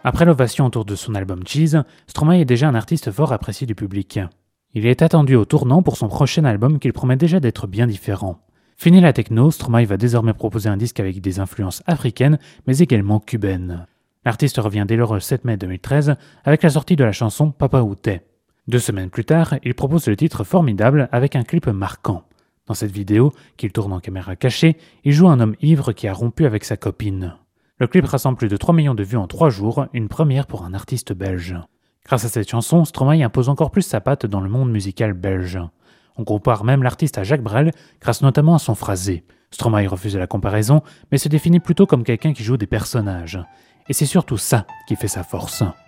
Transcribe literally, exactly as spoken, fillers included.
Après l'ovation autour de son album Cheese, Stromae est déjà un artiste fort apprécié du public. Il est attendu au tournant pour son prochain album qu'il promet déjà d'être bien différent. Fini la techno, Stromae va désormais proposer un disque avec des influences africaines, mais également cubaines. L'artiste revient dès lors le sept mai deux mille treize avec la sortie de la chanson Papa Outé. Deux semaines plus tard, il propose le titre Formidable avec un clip marquant. Dans cette vidéo, qu'il tourne en caméra cachée, il joue un homme ivre qui a rompu avec sa copine. Le clip rassemble plus de trois millions de vues en trois jours, une première pour un artiste belge. Grâce à cette chanson, Stromae impose encore plus sa patte dans le monde musical belge. On compare même l'artiste à Jacques Brel, grâce notamment à son phrasé. Stromae refuse la comparaison, mais se définit plutôt comme quelqu'un qui joue des personnages. Et c'est surtout ça qui fait sa force.